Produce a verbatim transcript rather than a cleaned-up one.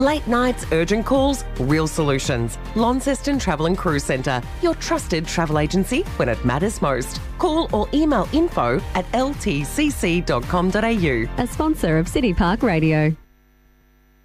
Late nights, urgent calls, real solutions. Launceston Travel and Cruise Centre, your trusted travel agency when it matters most. Call or email info at l t c c dot com dot a u. A sponsor of City Park Radio.